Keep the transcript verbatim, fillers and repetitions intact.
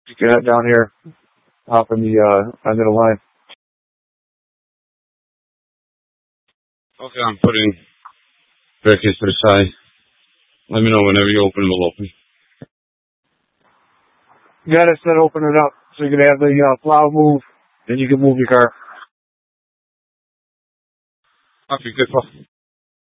Get that down here, hop in the uh, end of the line. Okay, I'm putting barricades to the side. Let me know whenever you open, we'll open. Got it set, open it up so you can have the uh, plow move, and you can move your car. Okay, good.